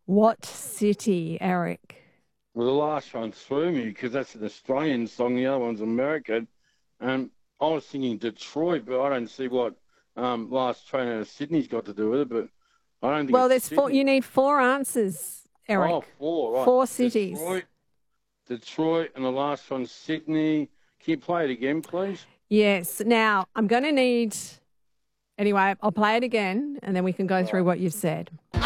What city, Eric? Well, the last one threw me because that's an Australian song. The other one's American. And I was thinking Detroit, but I don't see what last train out of Sydney's got to do with it. But I don't think Well, it's there's four. Sydney. You need four answers, Oh, Eric. four, right. Four cities. Detroit, and the last one, Sydney. Can you play it again, please? Yes. Now, I'm going to need. Anyway, I'll play it again and then we can go through what you've said.